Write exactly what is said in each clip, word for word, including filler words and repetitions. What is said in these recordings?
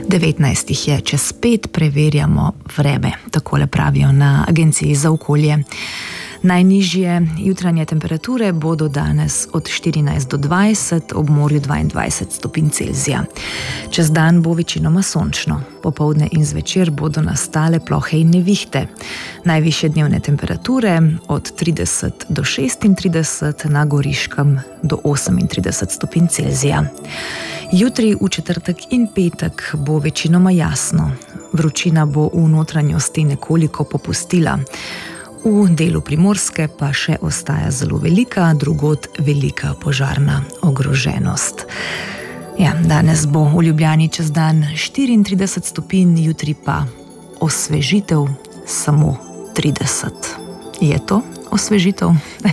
devetnajst jih je, čez pet preverjamo vreme, takole pravijo na Agenciji za okolje. Najnižje jutranje temperature bodo danes od štirinajst do dvajset, ob morju dvaindvajset stopinj Celzija. Čez dan bo večinoma sončno, popoldne in zvečer bodo nastale plohe in nevihte. Najvišje dnevne temperature od trideset do šestintrideset, na Goriškem do osemintrideset stopinj Celzija. Jutri, v četrtek in petek, bo večinoma jasno. Vročina bo v notranjosti nekoliko popustila. V delu Primorske pa še ostaja zelo velika, drugod velika požarna ogroženost. Ja, danes bo v Ljubljani čez dan štiriintrideset stopinj, jutri pa osvežitev samo trideset. Je to osvežitev?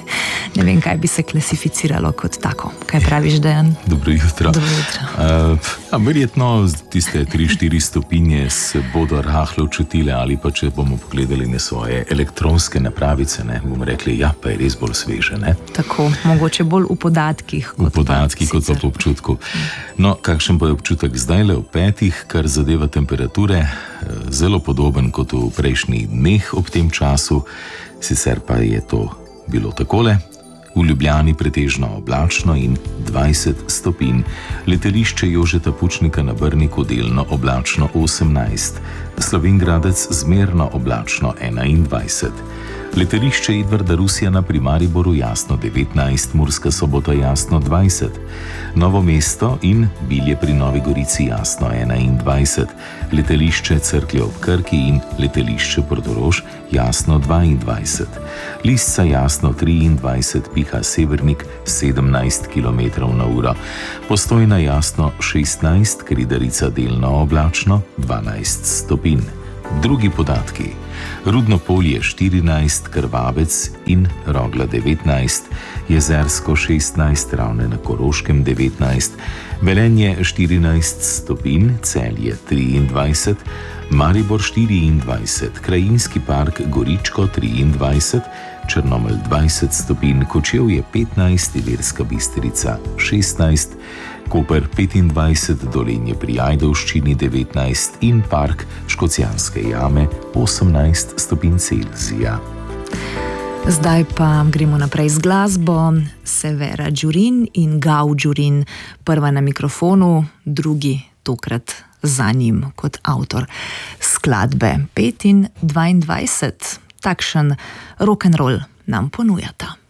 Ne vem, kaj bi se klasificiralo kot tako. Kaj praviš, Dejan? Dobro jutro. Dobro jutro. Uh, ja, verjetno tiste tri štiri stopinje se bodo rahlo čutile, ali pa če bomo pogledali na svoje elektronske napravice, ne, bomo rekli, ja, pa je res bolj sveže, ne? Tako, mogoče bolj v podatkih kot v podatkih kot pa po občutku. No, kakšen pa je občutek zdajle v petih, kar zadeva temperature, zelo podoben kot v prejšnjih dneh ob tem času, sicer pa je to bilo takole. V Ljubljani pretežno oblačno in dvajset stopinj, letališče Jožeta Pučnika na Brniku delno oblačno osemnajst, Slovenj Gradec zmerno oblačno enaindvajset, letališče Edvarda Rusjana pri Mariboru jasno devetnajst, Murska Sobota jasno dvajset, Novo mesto in Bilje pri Novi Gorici jasno enaindvajset, letališče Cerklje ob Krki in letališče Portorož jasno dvaindvajset, Lisca jasno triindvajset, piha severnik sedemnajst kilometrov na uro, Postojna jasno šestnajst, Kredarica delno oblačno dvanajst stopinj. Drugi podatki. Rudno Polje štirinajst, Krvavec in Rogla devetnajst, Jezersko šestnajst, Ravne na Koroškem devetnajst, Velenje štirinajst stopinj, Celje triindvajset, Maribor štiriindvajset, Krajinski park Goričko triindvajset, Črnomelj dvajset stopinj, Kočevje petnajst, Ilirska Bistrica šestnajst, Koper petindvajset, Dolenje pri Ajdovščini devetnajst in park Škocjanske jame osemnajst stopinj Celzija. Zdaj pa gremo naprej z glasbo. Severa Đurin in Gau Đurin, prva na mikrofonu, drugi tokrat za njim kot avtor skladbe. pet in dvaindvajset, takšen rock'n'roll nam ponujata.